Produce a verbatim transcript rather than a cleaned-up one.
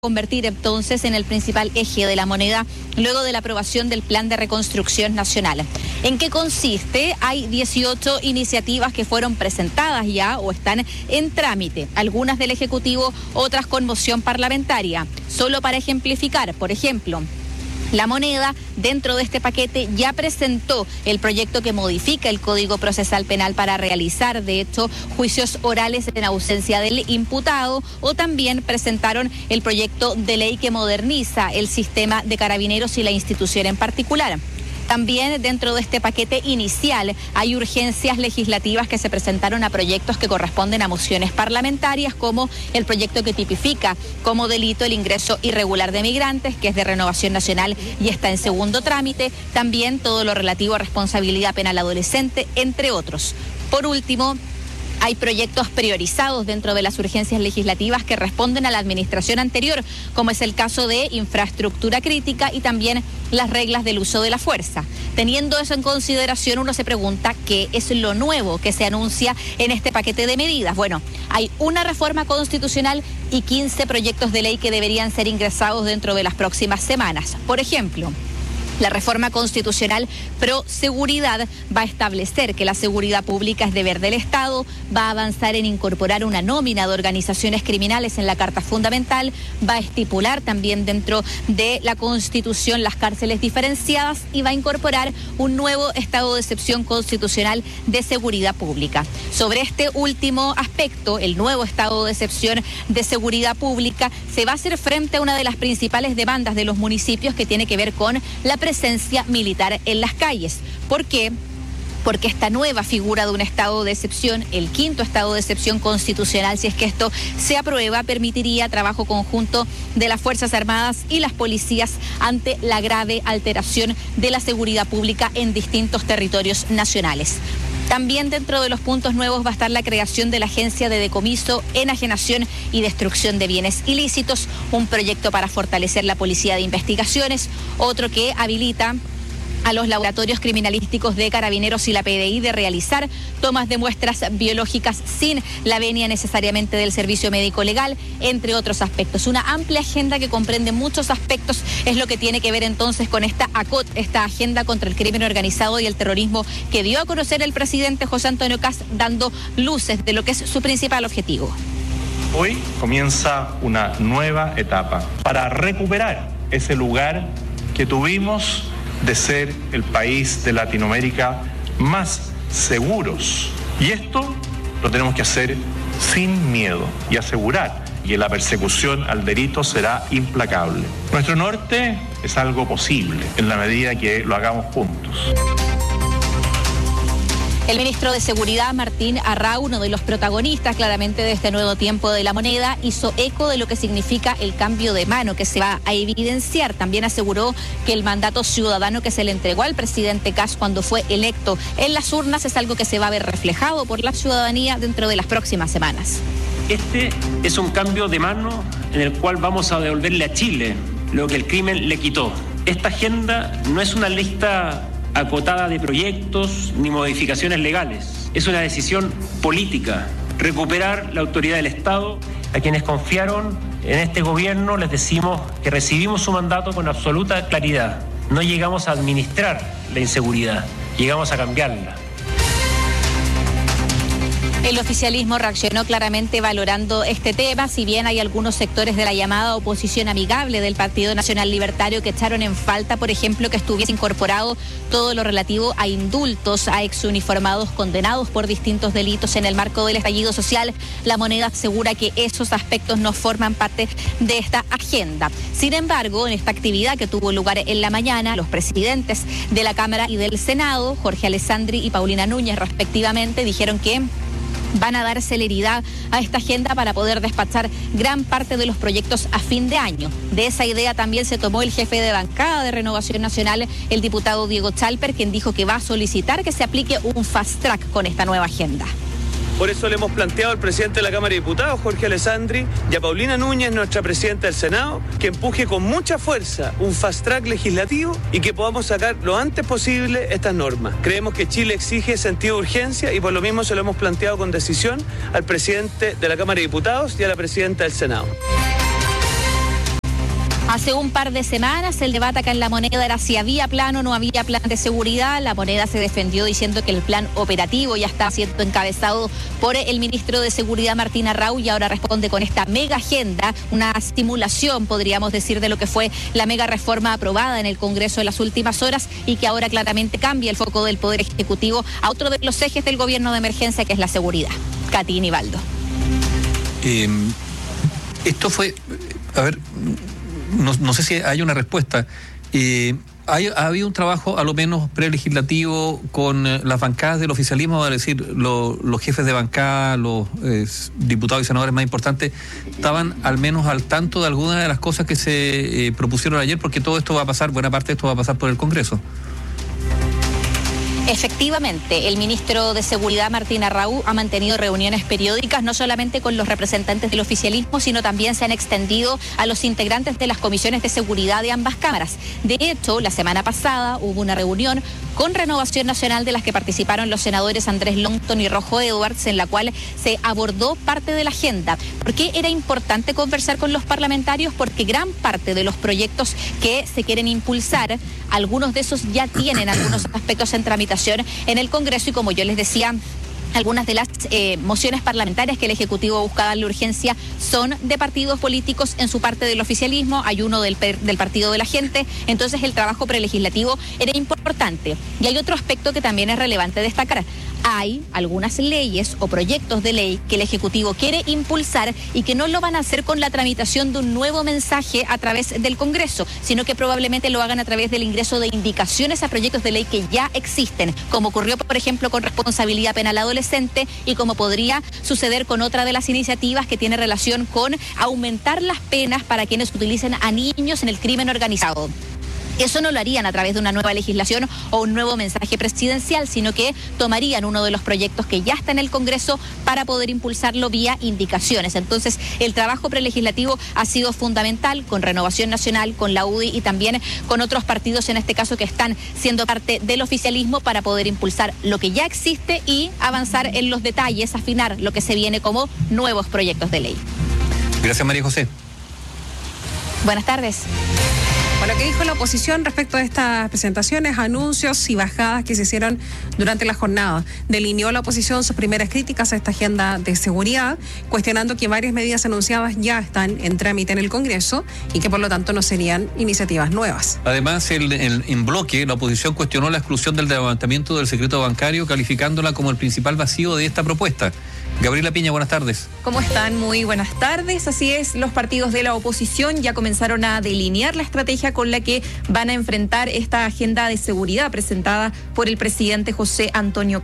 convertir entonces en el principal eje de la moneda luego de la aprobación del Plan de Reconstrucción Nacional. ¿En qué consiste? Hay dieciocho iniciativas que fueron presentadas ya o están en trámite, algunas del Ejecutivo, otras con moción parlamentaria. Solo para ejemplificar, por ejemplo, la moneda, dentro de este paquete, ya presentó el proyecto que modifica el Código Procesal Penal para realizar, de hecho, juicios orales en ausencia del imputado, o también presentaron el proyecto de ley que moderniza el sistema de carabineros y la institución en particular. También dentro de este paquete inicial hay urgencias legislativas que se presentaron a proyectos que corresponden a mociones parlamentarias, como el proyecto que tipifica como delito el ingreso irregular de migrantes, que es de Renovación Nacional y está en segundo trámite. También todo lo relativo a responsabilidad penal adolescente, entre otros. Por último, hay proyectos priorizados dentro de las urgencias legislativas que responden a la administración anterior, como es el caso de infraestructura crítica y también las reglas del uso de la fuerza. Teniendo eso en consideración, uno se pregunta qué es lo nuevo que se anuncia en este paquete de medidas. Bueno, hay una reforma constitucional y quince proyectos de ley que deberían ser ingresados dentro de las próximas semanas. Por ejemplo, la reforma constitucional pro seguridad va a establecer que la seguridad pública es deber del Estado, va a avanzar en incorporar una nómina de organizaciones criminales en la Carta Fundamental, va a estipular también dentro de la Constitución las cárceles diferenciadas y va a incorporar un nuevo estado de excepción constitucional de seguridad pública. Sobre este último aspecto, el nuevo estado de excepción de seguridad pública, se va a hacer frente a una de las principales demandas de los municipios que tiene que ver con la presencia presencia militar en las calles. ¿Por qué? Porque esta nueva figura de un estado de excepción, el quinto estado de excepción constitucional, si es que esto se aprueba, permitiría trabajo conjunto de las Fuerzas Armadas y las policías ante la grave alteración de la seguridad pública en distintos territorios nacionales. También dentro de los puntos nuevos va a estar la creación de la Agencia de Decomiso, Enajenación y Destrucción de Bienes Ilícitos, un proyecto para fortalecer la Policía de Investigaciones, otro que habilita a los laboratorios criminalísticos de Carabineros y la P D I de realizar tomas de muestras biológicas sin la venia necesariamente del servicio médico legal, entre otros aspectos. Una amplia agenda que comprende muchos aspectos es lo que tiene que ver entonces con esta A C O T, esta agenda contra el crimen organizado y el terrorismo que dio a conocer el presidente José Antonio Kast, dando luces de lo que es su principal objetivo. Hoy comienza una nueva etapa para recuperar ese lugar que tuvimos de ser el país de Latinoamérica más seguros. Y esto lo tenemos que hacer sin miedo y asegurar que la persecución al delito será implacable. Nuestro norte es algo posible en la medida que lo hagamos juntos. El ministro de Seguridad, Martín Arrau, uno de los protagonistas claramente de este nuevo tiempo de la moneda, hizo eco de lo que significa el cambio de mano que se va a evidenciar. También aseguró que el mandato ciudadano que se le entregó al presidente Kast cuando fue electo en las urnas es algo que se va a ver reflejado por la ciudadanía dentro de las próximas semanas. Este es un cambio de mano en el cual vamos a devolverle a Chile lo que el crimen le quitó. Esta agenda no es una lista acotada de proyectos ni modificaciones legales. Es una decisión política. Recuperar la autoridad del Estado. A quienes confiaron en este gobierno les decimos que recibimos su mandato con absoluta claridad. No llegamos a administrar la inseguridad, llegamos a cambiarla. El oficialismo reaccionó claramente valorando este tema, si bien hay algunos sectores de la llamada oposición amigable del Partido Nacional Libertario que echaron en falta, por ejemplo, que estuviese incorporado todo lo relativo a indultos a exuniformados condenados por distintos delitos en el marco del estallido social. La moneda asegura que esos aspectos no forman parte de esta agenda. Sin embargo, en esta actividad que tuvo lugar en la mañana, los presidentes de la Cámara y del Senado, Jorge Alessandri y Paulina Núñez, respectivamente, dijeron que van a dar celeridad a esta agenda para poder despachar gran parte de los proyectos a fin de año. De esa idea también se tomó el jefe de bancada de Renovación Nacional, el diputado Diego Chalper, quien dijo que va a solicitar que se aplique un fast track con esta nueva agenda. Por eso le hemos planteado al presidente de la Cámara de Diputados, Jorge Alessandri, y a Paulina Núñez, nuestra presidenta del Senado, que empuje con mucha fuerza un fast track legislativo y que podamos sacar lo antes posible estas normas. Creemos que Chile exige sentido de urgencia y por lo mismo se lo hemos planteado con decisión al presidente de la Cámara de Diputados y a la presidenta del Senado. Hace un par de semanas el debate acá en La Moneda era si había plan o no había plan de seguridad. La Moneda se defendió diciendo que el plan operativo ya está siendo encabezado por el ministro de Seguridad Martín Arrau y ahora responde con esta mega agenda, una simulación podríamos decir de lo que fue la mega reforma aprobada en el Congreso en las últimas horas y que ahora claramente cambia el foco del Poder Ejecutivo a otro de los ejes del gobierno de emergencia, que es la seguridad. Katy Nivaldo. Eh, esto fue, a ver, no, no sé si hay una respuesta. Eh, hay, ha habido un trabajo a lo menos prelegislativo con eh, las bancadas del oficialismo, es decir, lo, los jefes de bancada, los eh, diputados y senadores más importantes, estaban al menos al tanto de algunas de las cosas que se eh, propusieron ayer, porque todo esto va a pasar, buena parte de esto va a pasar por el Congreso. Efectivamente, el ministro de Seguridad, Martín Arrau, ha mantenido reuniones periódicas, no solamente con los representantes del oficialismo, sino también se han extendido a los integrantes de las comisiones de seguridad de ambas cámaras. De hecho, la semana pasada hubo una reunión con Renovación Nacional de las que participaron los senadores Andrés Longton y Rojo Edwards, en la cual se abordó parte de la agenda. ¿Por qué era importante conversar con los parlamentarios? Porque gran parte de los proyectos que se quieren impulsar, algunos de esos ya tienen algunos aspectos en tramitación en el Congreso y, como yo les decía, algunas de las eh, mociones parlamentarias que el Ejecutivo busca darle urgencia son de partidos políticos, en su parte del oficialismo, hay uno del, del Partido de la Gente, entonces el trabajo prelegislativo era importante. Y hay otro aspecto que también es relevante destacar. Hay algunas leyes o proyectos de ley que el Ejecutivo quiere impulsar y que no lo van a hacer con la tramitación de un nuevo mensaje a través del Congreso, sino que probablemente lo hagan a través del ingreso de indicaciones a proyectos de ley que ya existen, como ocurrió, por ejemplo, con responsabilidad penal adolescente y como podría suceder con otra de las iniciativas que tiene relación con aumentar las penas para quienes utilicen a niños en el crimen organizado. Eso no lo harían a través de una nueva legislación o un nuevo mensaje presidencial, sino que tomarían uno de los proyectos que ya está en el Congreso para poder impulsarlo vía indicaciones. Entonces, el trabajo prelegislativo ha sido fundamental con Renovación Nacional, con la U D I y también con otros partidos, en este caso, que están siendo parte del oficialismo para poder impulsar lo que ya existe y avanzar en los detalles, afinar lo que se viene como nuevos proyectos de ley. Gracias, María José. Buenas tardes. Bueno, ¿qué dijo la oposición respecto a estas presentaciones, anuncios y bajadas que se hicieron durante la jornada? Delineó la oposición sus primeras críticas a esta agenda de seguridad, cuestionando que varias medidas anunciadas ya están en trámite en el Congreso y que por lo tanto no serían iniciativas nuevas. Además, el, el, en bloque, la oposición cuestionó la exclusión del levantamiento del secreto bancario, calificándola como el principal vacío de esta propuesta. Gabriela Piña, buenas tardes. ¿Cómo están? Muy buenas tardes. Así es, los partidos de la oposición ya comenzaron a delinear la estrategia con la que van a enfrentar esta agenda de seguridad presentada por el presidente José Antonio